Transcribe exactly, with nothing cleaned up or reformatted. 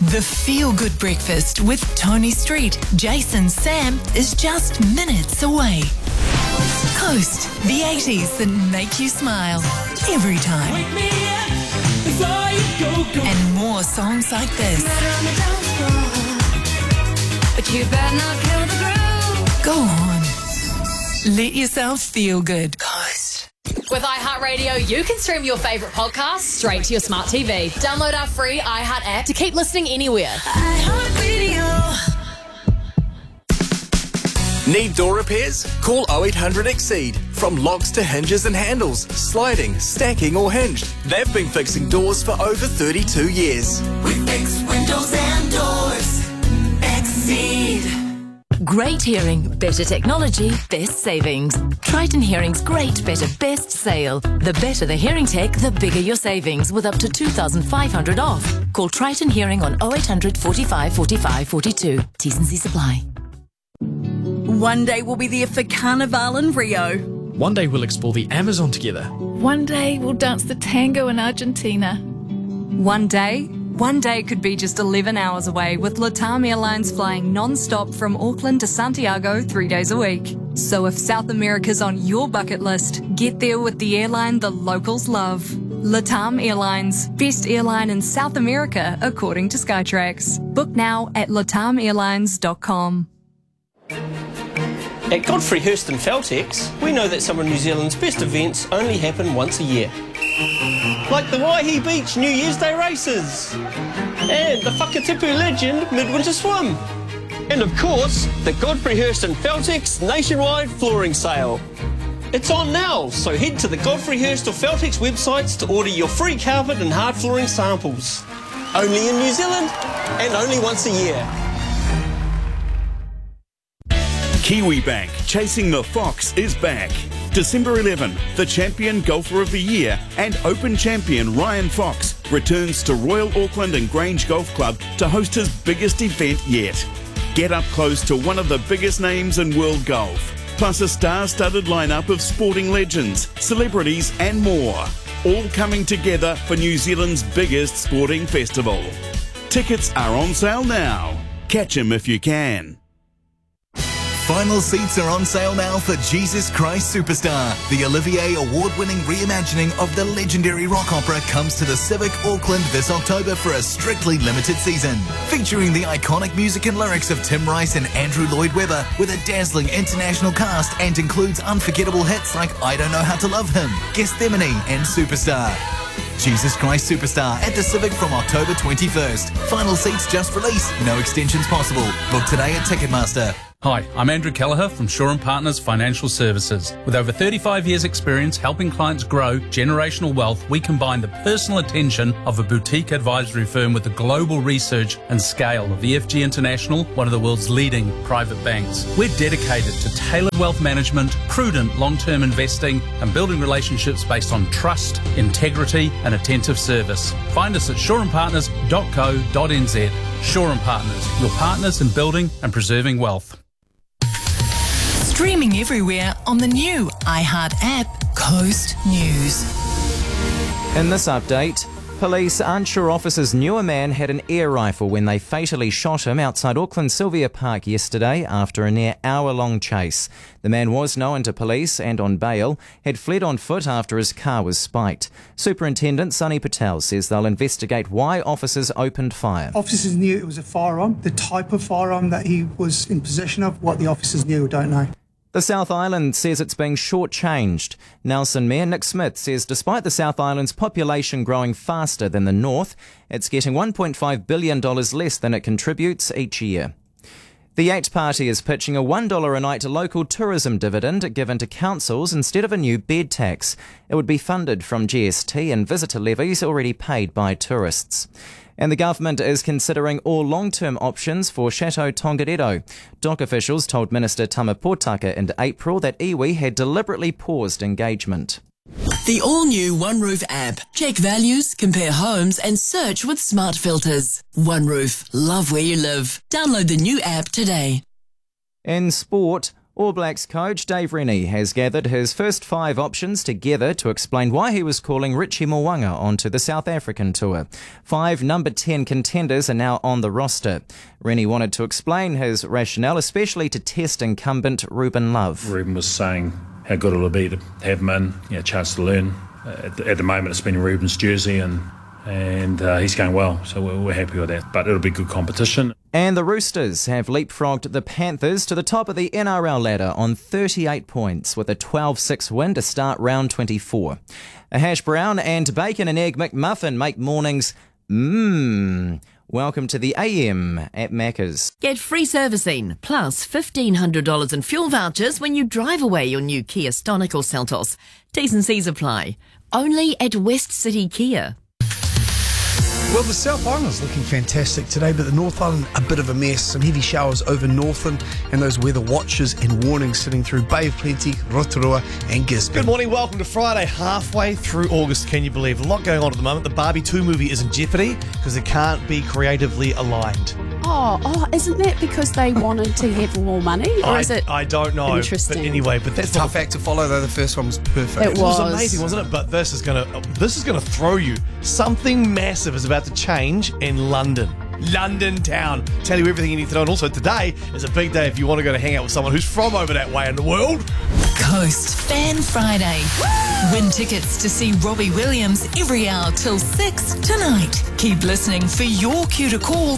The Feel Good Breakfast with Tony Street, Jason Sam is just minutes away. Coast, the eighties that make you smile every time. Wake me up before you go, go. And more songs like this. But you better not kill the groove. Go on. Let yourself feel good. Coast. With iHeartRadio, you can stream your favourite podcasts straight to your smart T V. Download our free iHeart app to keep listening anywhere. iHeartRadio. Need door repairs? Call oh eight hundred exceed. From locks to hinges and handles, sliding, stacking or hinged. They've been fixing doors for over thirty-two years. We fix windows and doors. Exceed. Great hearing, better technology, best savings. Triton Hearing's Great Better Best Sale. The better the hearing tech, the bigger your savings, with up to two thousand five hundred dollars off. Call Triton Hearing on oh eight hundred, forty-five, forty-five, forty-two. T's and C's apply. One day we'll be there for Carnival in Rio. One day we'll explore the Amazon together. One day we'll dance the tango in Argentina. One day, one day could be just eleven hours away, with LATAM Airlines flying non-stop from Auckland to Santiago three days a week. So if South America's on your bucket list, get there with the airline the locals love. LATAM Airlines, best airline in South America according to Skytrax. Book now at latam airlines dot com. At Godfrey Hirst and Feltex, we know that some of New Zealand's best events only happen once a year. Like the Waihi Beach New Year's Day races, and the Whakatipu Legend Midwinter Swim, and of course, the Godfrey Hirst and Feltex nationwide flooring sale. It's on now, so head to the Godfrey Hirst or Feltex websites to order your free carpet and hard flooring samples. Only in New Zealand, and only once a year. Kiwibank Chasing the Fox is back. December eleventh, the champion golfer of the year and Open champion Ryan Fox returns to Royal Auckland and Grange Golf Club to host his biggest event yet. Get up close to one of the biggest names in world golf, plus a star-studded lineup of sporting legends, celebrities and more, all coming together for New Zealand's biggest sporting festival. Tickets are on sale now. Catch 'em if you can. Final seats are on sale now for Jesus Christ Superstar. The Olivier Award-winning reimagining of the legendary rock opera comes to the Civic Auckland this October for a strictly limited season. Featuring the iconic music and lyrics of Tim Rice and Andrew Lloyd Webber with a dazzling international cast, and includes unforgettable hits like I Don't Know How to Love Him, Gethsemane and Superstar. Jesus Christ Superstar at the Civic from October twenty-first. Final seats just released. No extensions possible. Book today at Ticketmaster. Hi, I'm Andrew Kelleher from Shaw and Partners Financial Services. With over thirty-five years experience helping clients grow generational wealth, we combine the personal attention of a boutique advisory firm with the global research and scale of E F G International, one of the world's leading private banks. We're dedicated to tailored wealth management, prudent long-term investing, and building relationships based on trust, integrity, and attentive service. Find us at shaw and partners dot co dot n z. Shaw and Partners, your partners in building and preserving wealth. Streaming everywhere on the new iHeart app, Coast News. In this update, police aren't sure officers knew a man had an air rifle when they fatally shot him outside Auckland Sylvia Park yesterday after a near hour-long chase. The man was known to police and on bail, had fled on foot after his car was spiked. Superintendent Sunny Patel says they'll investigate why officers opened fire. Officers knew it was a firearm. The type of firearm that he was in possession of, what the officers knew, don't know. The South Island says it's being shortchanged. Nelson Mayor Nick Smith says despite the South Island's population growing faster than the North, it's getting one point five billion dollars less than it contributes each year. The Yates Party is pitching a one dollar a night local tourism dividend given to councils instead of a new bed tax. It would be funded from G S T and visitor levies already paid by tourists. And the government is considering all long-term options for Chateau Tongariro. Dock officials told Minister Tama Potaka in April that iwi had deliberately paused engagement. The all-new OneRoof app. Check values, compare homes and search with smart filters. OneRoof. Love where you live. Download the new app today. In sport, All Blacks coach Dave Rennie has gathered his first five options together to explain why he was calling Richie Mo'unga onto the South African tour. Five number ten contenders are now on the roster. Rennie wanted to explain his rationale, especially to test incumbent Ruben Love. Ruben was saying how good it'll be to have him in, you know, a chance to learn. Uh, at, the, at the moment it's been Ruben's jersey and and uh, he's going well, so we're, we're happy with that. But it'll be good competition. And the Roosters have leapfrogged the Panthers to the top of the N R L ladder on thirty-eight points with a twelve six win to start round twenty-four. A hash brown and bacon and egg McMuffin make mornings mmm. Welcome to the A M at Macca's. Get free servicing plus fifteen hundred dollars in fuel vouchers when you drive away your new Kia Stonic or Seltos. T's and C's apply. Only at West City Kia. Well, the South Island's looking fantastic today, but the North Island a bit of a mess. Some heavy showers over Northland and those weather watches and warnings sitting through Bay of Plenty, Rotorua and Gisborne. Good morning, welcome to Friday, halfway through August, can you believe? A lot going on at the moment. The Barbie two movie is in jeopardy because it can't be creatively aligned. Oh, oh, isn't that because they wanted to have more money? Or I, is it I don't know. interesting? But anyway, but that's It's a tough act to follow, though. The first one was perfect. It It was was. amazing, wasn't it? But this is gonna this is gonna throw you. Something massive is about to change in London. London town. Tell you everything you need to know. And also today is a big day if you want to go to hang out with someone who's from over that way in the world. Coast Fan Friday. Win tickets to see Robbie Williams every hour till six tonight. Keep listening for your cue to call